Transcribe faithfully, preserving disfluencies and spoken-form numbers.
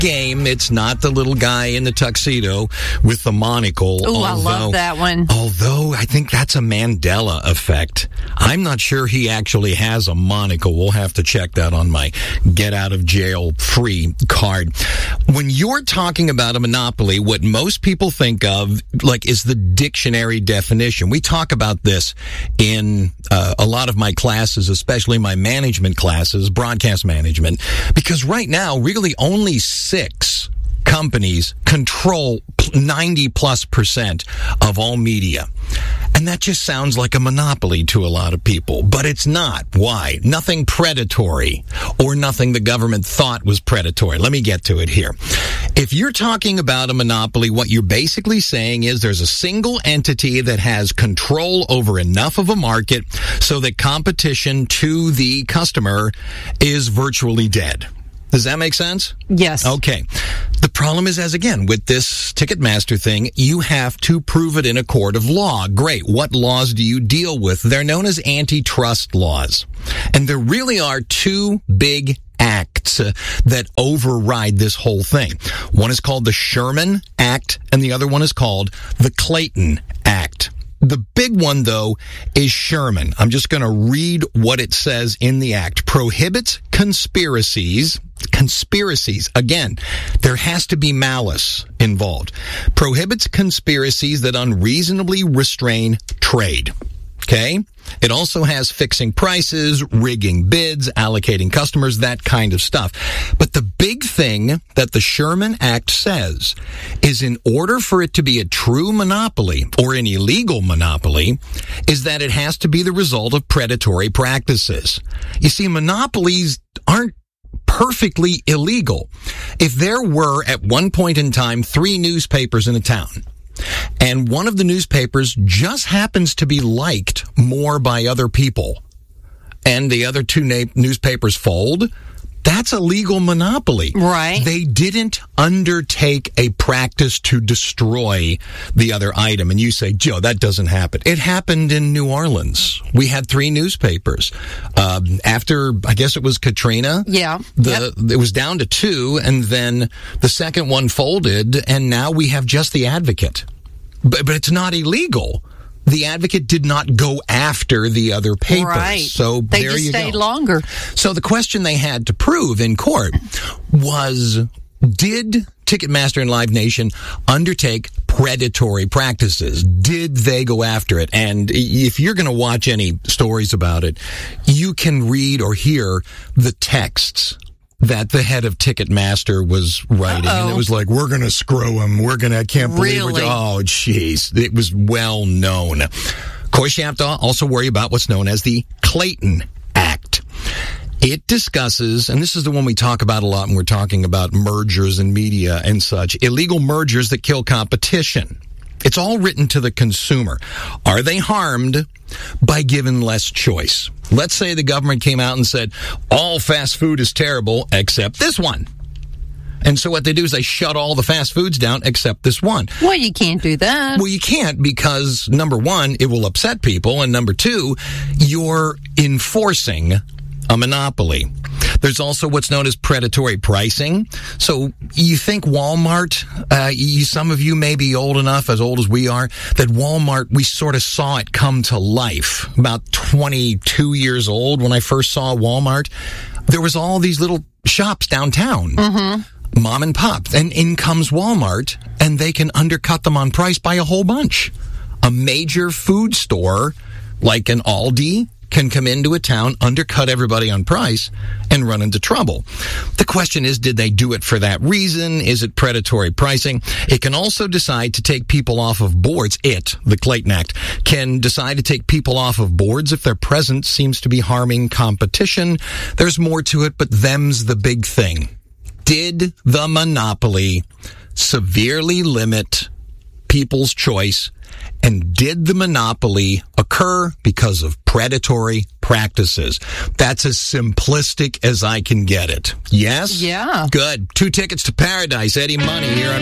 game. It's not the little guy in the tuxedo with the monocle. Oh, I love that one. Although I think that's a Mandela effect. I'm not sure he actually has a monocle. We'll have to check that on my get out of jail free card. When you're talking about a monopoly, what most people think of, like, is the dictionary definition. We talk about this in uh, a lot of my classes, especially my management classes, broadcast management, because right now, really only six companies control ninety plus percent of all media. And that just sounds like a monopoly to a lot of people, but it's not. Why? Nothing predatory or nothing the government thought was predatory. Let me get to it here. If you're talking about a monopoly, what you're basically saying is there's a single entity that has control over enough of a market so that competition to the customer is virtually dead. Does that make sense? Yes. Okay. The problem is, as again, with this Ticketmaster thing, you have to prove it in a court of law. Great. What laws do you deal with? They're known as antitrust laws. And there really are two big acts uh, that override this whole thing. One is called the Sherman Act, and the other one is called the Clayton Act. The big one, though, is Sherman. I'm just going to read what it says in the act. Prohibits conspiracies. Conspiracies. Again, there has to be malice involved. Prohibits conspiracies that unreasonably restrain trade. Okay? It also has fixing prices, rigging bids, allocating customers, that kind of stuff. But the big thing that the Sherman Act says is in order for it to be a true monopoly or an illegal monopoly is that it has to be the result of predatory practices. You see, monopolies aren't perfectly illegal. If there were at one point in time three newspapers in a town, and one of the newspapers just happens to be liked more by other people, and the other two na- newspapers fold, that's a legal monopoly. Right. They didn't undertake a practice to destroy the other item. And you say, Joe, that doesn't happen. It happened in New Orleans. We had three newspapers. Um, after, I guess it was Katrina. Yeah. The, yep. It was down to two, and then the second one folded, and now we have just the Advocate. But, but it's not illegal. The Advocate did not go after the other papers. Right. So they there just you stayed go. longer. So the question they had to prove in court was, did Ticketmaster and Live Nation undertake predatory practices? Did they go after it? And if you're going to watch any stories about it, you can read or hear the texts that the head of Ticketmaster was writing. Uh-oh. And it was like, we're going to screw him. We're going to, I can't believe Really? we're, oh, jeez. It was well known. Of course, you have to also worry about what's known as the Clayton Act. It discusses, and this is the one we talk about a lot when we're talking about mergers and media and such, illegal mergers that kill competition. It's all written to the consumer. Are they harmed by given less choice? Let's say the government came out and said, all fast food is terrible except this one. And so what they do is they shut all the fast foods down except this one. Well, you can't do that. Well, you can't because, number one, it will upset people, and number two, you're enforcing a monopoly. There's also what's known as predatory pricing. So you think Walmart, uh, you, some of you may be old enough, as old as we are, that Walmart, we sort of saw it come to life. About twenty-two years old when I first saw Walmart, there was all these little shops downtown. Mm-hmm. Mom and pop. And in comes Walmart, and they can undercut them on price by a whole bunch. A major food store, like an Aldi, can come into a town, undercut everybody on price, and run into trouble. The question is, did they do it for that reason? Is it predatory pricing? It can also decide to take people off of boards. It, the Clayton Act, can decide to take people off of boards if their presence seems to be harming competition. There's more to it, but them's the big thing. Did the monopoly severely limit people's choice? And did the monopoly occur because of predatory practices? That's as simplistic as I can get it. Yes? Yeah. Good. Two tickets to paradise. Eddie Money here on